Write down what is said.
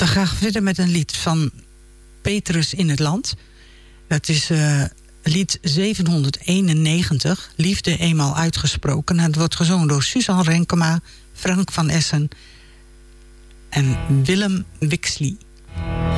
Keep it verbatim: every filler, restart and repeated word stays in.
We gaan verder met een lied van Petrus in het Land. Dat is uh, lied zevenhonderdeenennegentig, Liefde eenmaal uitgesproken. Het wordt gezongen door Suzanne Renkema, Frank van Essen en Willem Wixley.